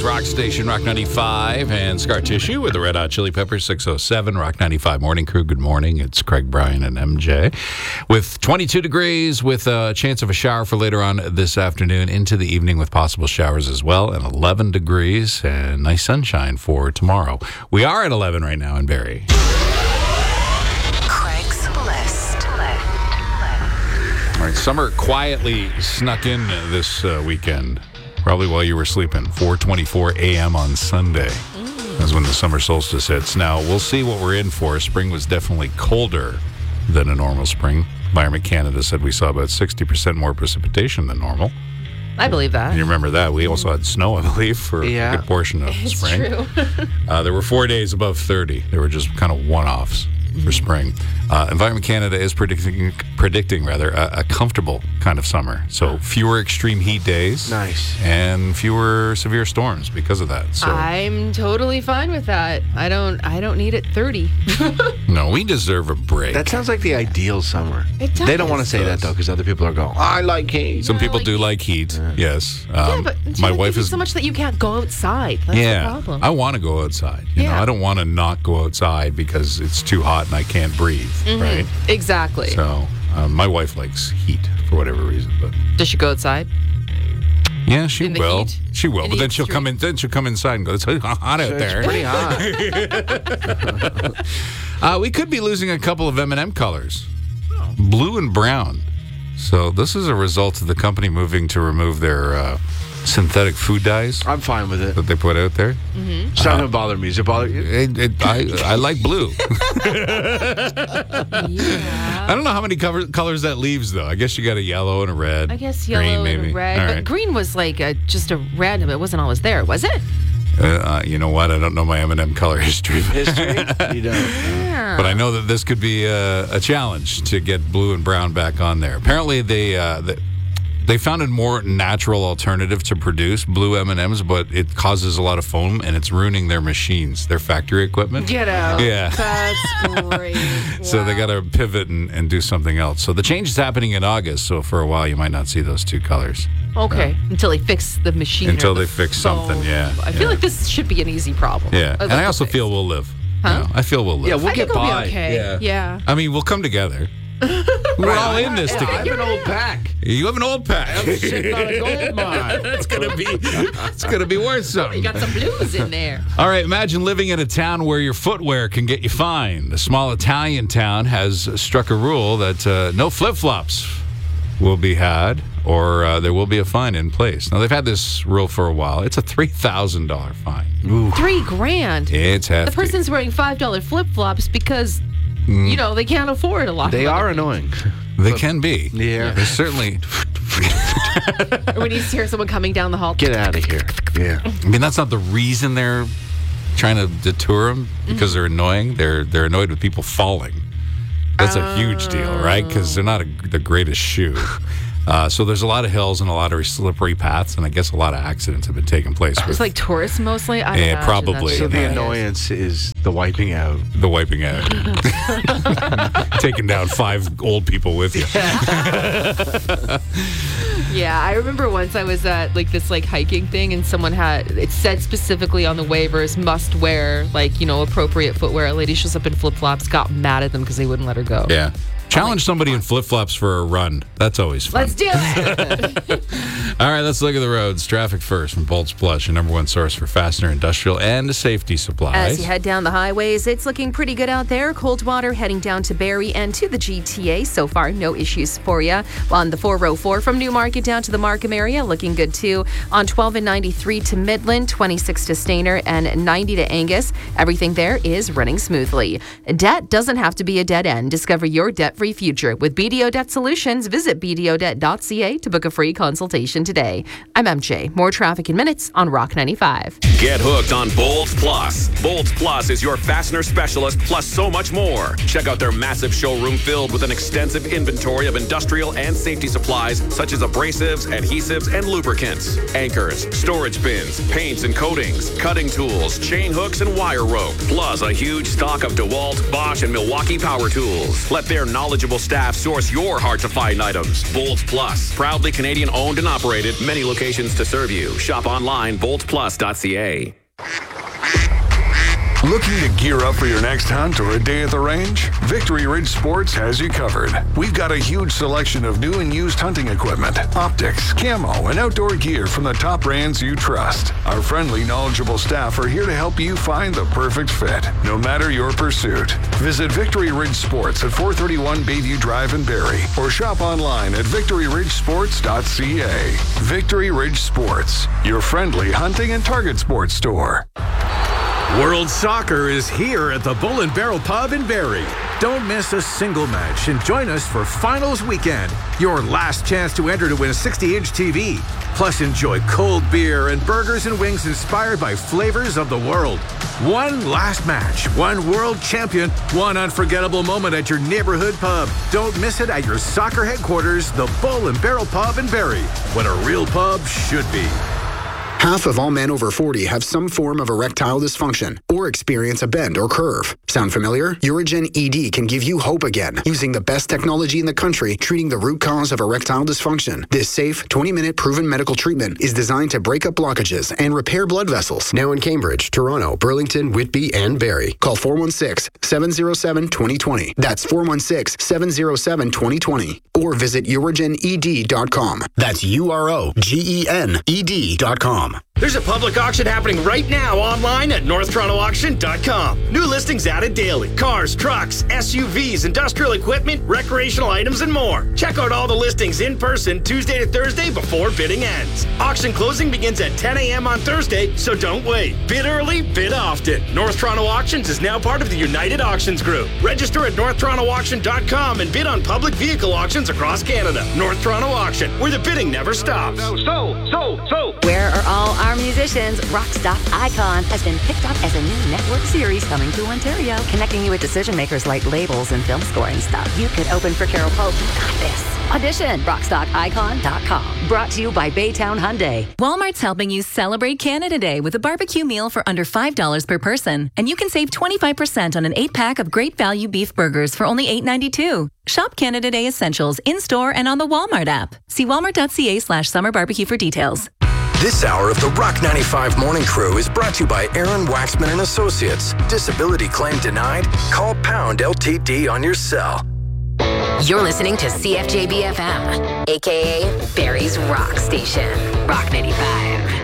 Calgary's rock station, Rock 95, and Scar Tissue with the Red Hot Chili Peppers, 607, Rock 95 Morning Crew. Good morning. It's Craig, Brian, and MJ. With 22 degrees, with a chance of a shower for later on this afternoon into the evening with possible showers as well, and 11 degrees and nice sunshine for tomorrow. We are at 11 right now in Barrie. Craig's List. All right, summer quietly snuck in this weekend, probably while you were sleeping. 4:24 a.m. on Sunday. That's when the summer solstice hits. Now, we'll see what we're in for. Spring was definitely colder than a normal spring. Environment Canada said we saw about 60% more precipitation than normal. I believe that. You remember that. We also had snow, I believe, for a good portion of spring. True. There were 4 days above 30. They were just kind of one-offs for spring. Environment Canada is predicting a comfortable kind of summer. So fewer extreme heat days. Nice. And fewer severe storms because of that. So I'm totally fine with that. I don't need it 30. no, we deserve a break. That sounds like the ideal summer. It does. They don't want to say that, though, because other people are going, I like heat. Some people like do like heat, yes. But my wife is so much that you can't go outside. That's the problem. I want to go outside. You know, I don't want to not go outside because it's too hot and I can't breathe, right? Exactly. So my wife likes heat for whatever reason, but Does she go outside? yeah, she In the will. heat? She will, In but the then she'll come in. Then she'll come inside and go, "It's hot out there." It's pretty hot. We could be losing a couple of M&M colors, blue and brown. So this is a result of the company moving to remove their synthetic food dyes I'm fine with it. that they put out there. It's not going to bother me. Does it bother you? I like blue. Yeah. I don't know how many colors that leaves, though. I guess you got a yellow and a red. I guess green, yellow maybe. and red. All But right. green was like just a random. It wasn't always there, was it? You know what? I don't know my M&M color history. History? You don't. Yeah. But I know that this could be a challenge to get blue and brown back on there. Apparently, they found a more natural alternative to produce blue M&Ms, but it causes a lot of foam, and it's ruining their machines, their factory equipment. Get out. Yeah. That's great. So they Wow. got to pivot and do something else. So the change is happening in August, so for a while you might not see those two colors. Okay. Until they fix the machine. Until or the they fix foam. something, yeah. I feel like this should be an easy problem. Yeah. I'd And like I to also fix. feel we'll live. Huh? You know, I feel we'll live. Yeah, we'll I get think we'll by. be okay. Yeah. I mean, we'll come together. We're all in this I together. have an old pack. You have an old pack. I'm sitting on a gold mine. It's gonna be worth something. You got some blues in there. All right, imagine living in a town where your footwear can get you fined. A small Italian town has struck a rule that no flip-flops will be had, or there will be a fine in place. Now, they've had this rule for a while. It's a $3,000 fine. $3,000. It's hefty. The person's wearing $5 flip-flops because, they can't afford a lot They of are other annoying. They can be. Yeah. They certainly. things. Or when you hear someone coming down the hall. Get out of here. Yeah. I mean, that's not the reason they're trying to deter them, because they're annoying. They're annoyed with people falling. That's a huge deal, right? Because they're not the greatest shoe. So there's a lot of hills and a lot of slippery paths, and I guess a lot of accidents have been taking place. It's like tourists mostly? I Yeah, imagine probably. that's So what the it is. annoyance is the wiping out. The wiping out. Taking down 5 old people with you. Yeah, I remember once I was at this hiking thing, and someone it said specifically on the waivers, must wear appropriate footwear. A lady shows up in flip-flops, got mad at them because they wouldn't let her go. Yeah. Challenge somebody in flip-flops for a run. That's always fun. Let's do it. All right, let's look at the roads. Traffic first from Bolts Plus, your number one source for fastener, industrial, and safety supplies. As you head down the highways, it's looking pretty good out there. Coldwater heading down to Barrie and to the GTA. So far, no issues for you. On the 404 from Newmarket down to the Markham area, looking good too. On 12 and 93 to Midland, 26 to Stayner, and 90 to Angus. Everything there is running smoothly. Debt doesn't have to be a dead end. Discover your debt-free future with BDO Debt Solutions. Visit bdodebt.ca to book a free consultation today. I'm MJ. More traffic in minutes on Rock 95. Get hooked on Bolts Plus. Bolts Plus is your fastener specialist, plus so much more. Check out their massive showroom filled with an extensive inventory of industrial and safety supplies such as abrasives, adhesives, and lubricants, anchors, storage bins, paints and coatings, cutting tools, chain hooks, and wire rope, plus a huge stock of DeWalt, Bosch, and Milwaukee power tools. Let their knowledge knowledgeable staff source your hard-to-find items. Bolt Plus, proudly Canadian owned and operated. Many locations to serve you. Shop online, boltplus.ca. Looking to gear up for your next hunt or a day at the range? Victory Ridge Sports has you covered. We've got a huge selection of new and used hunting equipment, optics, camo, and outdoor gear from the top brands you trust. Our friendly, knowledgeable staff are here to help you find the perfect fit, no matter your pursuit. Visit Victory Ridge Sports at 431 Bayview Drive in Barrie or shop online at victoryridgesports.ca. Victory Ridge Sports, your friendly hunting and target sports store. World Soccer is here at the Bull and Barrel Pub in Barrie. Don't miss a single match and join us for Finals Weekend, your last chance to enter to win a 60-inch TV. Plus, enjoy cold beer and burgers and wings inspired by flavors of the world. One last match, one world champion, one unforgettable moment at your neighborhood pub. Don't miss it at your soccer headquarters, the Bull and Barrel Pub in Barrie, what a real pub should be. Half of all men over 40 have some form of erectile dysfunction or experience a bend or curve. Sound familiar? Urigen ED can give you hope again using the best technology in the country treating the root cause of erectile dysfunction. This safe, 20-minute proven medical treatment is designed to break up blockages and repair blood vessels. Now in Cambridge, Toronto, Burlington, Whitby, and Barrie. Call 416-707-2020. That's 416-707-2020. Or visit urigened.com. That's UROGENED.com. There's a public auction happening right now online at NorthTorontoAuction.com. New listings added daily. Cars, trucks, SUVs, industrial equipment, recreational items, and more. Check out all the listings in person Tuesday to Thursday before bidding ends. Auction closing begins at 10 a.m. on Thursday, so don't wait. Bid early, bid often. North Toronto Auctions is now part of the United Auctions Group. Register at NorthTorontoAuction.com and bid on public vehicle auctions across Canada. North Toronto Auction, where the bidding never stops. Where are all our musicians? Rockstock Icon has been picked up as a new network series coming to Ontario, connecting you with decision makers like labels and film scoring stuff. You could open for Carol Pope. You got this. Audition. RockstockIcon.com. Brought to you by Baytown Hyundai. Walmart's helping you celebrate Canada Day with a barbecue meal for under $5 per person. And you can save 25% on an 8-pack of great value beef burgers for only $8.92. Shop Canada Day Essentials in-store and on the Walmart app. See walmart.ca/summer barbecue for details. This hour of the Rock 95 Morning Crew is brought to you by Aaron Waxman and Associates. Disability claim denied? Call Pound LTD on your cell. You're listening to CFJB FM, a.k.a. Barrie's Rock Station. Rock 95.